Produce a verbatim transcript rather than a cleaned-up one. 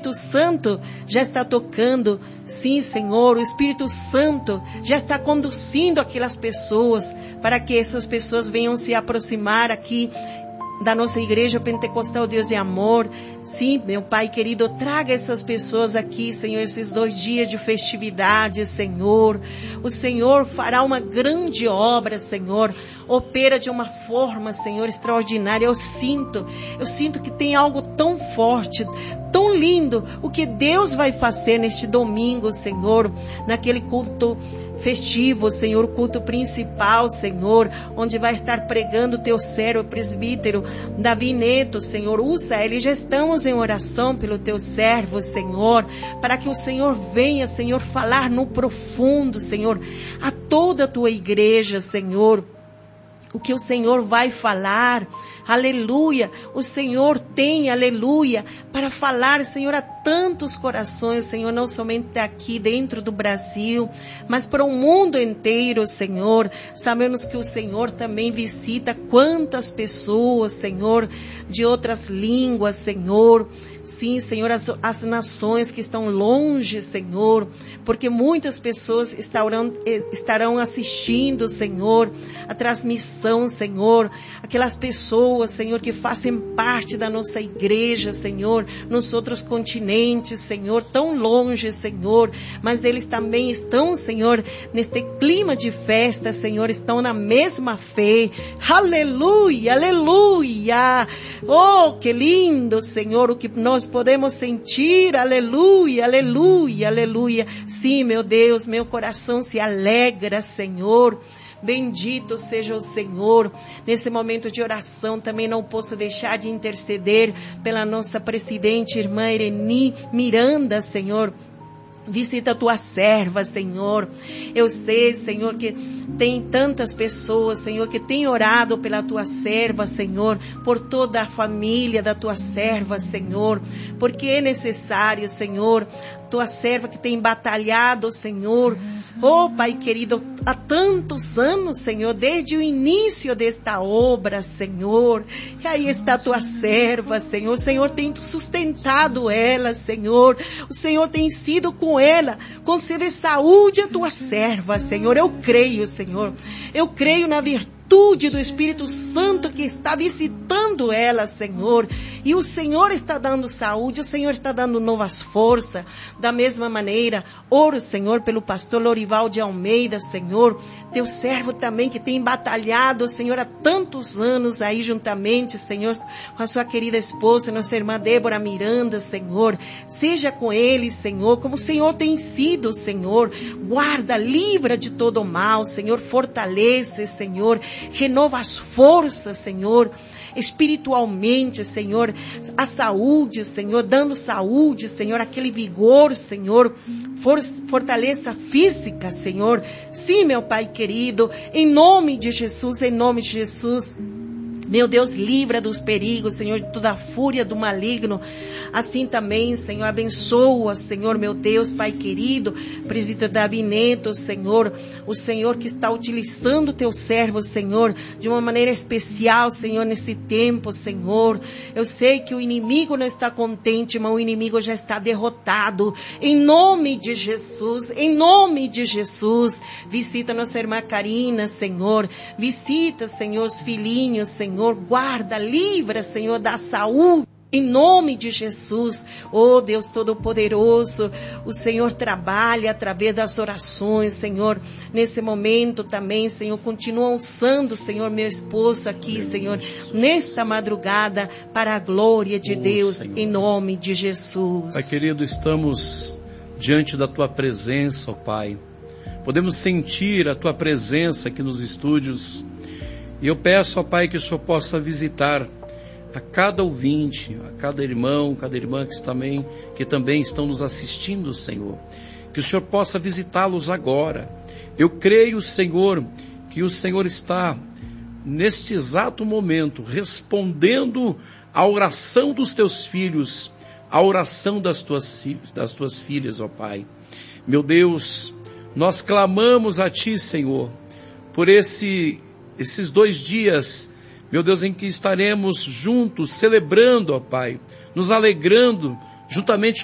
Espírito Santo já está tocando. Sim, Senhor, o Espírito Santo já está conduzindo aquelas pessoas para que essas pessoas venham se aproximar aqui da nossa igreja pentecostal Deus de Amor. Sim, meu Pai querido, traga essas pessoas aqui, Senhor, esses dois dias de festividade, Senhor. O Senhor fará uma grande obra, Senhor. Opera de uma forma, Senhor, extraordinária. Eu sinto, eu sinto que tem algo tão forte, tão lindo, o que Deus vai fazer neste domingo, Senhor, naquele culto festivo, Senhor, o culto principal, Senhor, onde vai estar pregando o teu servo, o presbítero Davi Neto, Senhor. Usa ele, já estamos em oração pelo teu servo, Senhor, para que o Senhor venha, Senhor, falar no profundo, Senhor, a toda a tua igreja, Senhor, o que o Senhor vai falar. Aleluia, o Senhor tem, aleluia, para falar, Senhor, a tantos corações, Senhor, não somente aqui dentro do Brasil, mas para o mundo inteiro, Senhor. Sabemos que o Senhor também visita quantas pessoas, Senhor, de outras línguas, Senhor. Sim, Senhor, as, as nações que estão longe, Senhor, porque muitas pessoas estarão, estarão assistindo, Senhor, a transmissão, Senhor, aquelas pessoas, Senhor, que fazem parte da nossa igreja, Senhor, nos outros continentes, Senhor, tão longe, Senhor, mas eles também estão, Senhor, neste clima de festa, Senhor, estão na mesma fé. Aleluia, aleluia. Oh, que lindo, Senhor, o que nós Nós podemos sentir, aleluia, aleluia, aleluia. Sim, meu Deus, meu coração se alegra, Senhor. Bendito seja o Senhor. Nesse momento de oração também não posso deixar de interceder pela nossa presidente, irmã Ireni Miranda, Senhor. Visita a tua serva, Senhor. Eu sei, Senhor, que tem tantas pessoas, Senhor, que tem orado pela tua serva, Senhor, por toda a família da tua serva, Senhor, porque é necessário, Senhor, tua serva que tem batalhado, Senhor, oh Pai querido, há tantos anos, Senhor, desde o início desta obra, Senhor, e aí está a tua serva, Senhor, o Senhor tem sustentado ela, Senhor, o Senhor tem sido com ela, concede saúde à tua serva, Senhor. Eu creio, Senhor, eu creio na virtude do Espírito Santo que está visitando ela, Senhor, e o Senhor está dando saúde, o Senhor está dando novas forças. Da mesma maneira, oro, Senhor, pelo pastor Lorival de Almeida, Senhor, teu servo também que tem batalhado, Senhor, há tantos anos aí juntamente, Senhor, com a sua querida esposa, nossa irmã Débora Miranda, Senhor, seja com ele, Senhor, como o Senhor tem sido, Senhor, guarda, livra de todo o mal, Senhor, fortalece, Senhor, renova as forças, Senhor, espiritualmente, Senhor, a saúde, Senhor, dando saúde, Senhor, aquele vigor, Senhor, for, fortaleza física, Senhor. Sim, meu Pai querido, em nome de Jesus, em nome de Jesus. Meu Deus, livra dos perigos, Senhor, de toda a fúria do maligno. Assim também, Senhor, abençoa, Senhor, meu Deus, Pai querido, presbítero Davi Neto, Senhor, o Senhor que está utilizando o teu servo, Senhor, de uma maneira especial, Senhor, nesse tempo, Senhor. Eu sei que o inimigo não está contente, mas o inimigo já está derrotado. Em nome de Jesus, em nome de Jesus, visita nossa irmã Karina, Senhor, visita, Senhor, os filhinhos, Senhor, Senhor, guarda, livra, Senhor, da saúde, em nome de Jesus. Oh Deus Todo-Poderoso, o Senhor trabalha através das orações, Senhor, nesse momento também, Senhor, continua usando, Senhor, meu esposo aqui, Senhor, nesta madrugada, para a glória de Deus, em nome de Jesus. Pai querido, estamos diante da Tua presença, ó Pai, podemos sentir a Tua presença aqui nos estúdios. E eu peço, ó Pai, que o Senhor possa visitar a cada ouvinte, a cada irmão, cada irmã que também, que também estão nos assistindo, Senhor. Que o Senhor possa visitá-los agora. Eu creio, Senhor, que o Senhor está, neste exato momento, respondendo à oração dos teus filhos, à oração das tuas, das tuas filhas, ó Pai. Meu Deus, nós clamamos a Ti, Senhor, por esse... esses dois dias, meu Deus, em que estaremos juntos, celebrando, ó Pai, nos alegrando, juntamente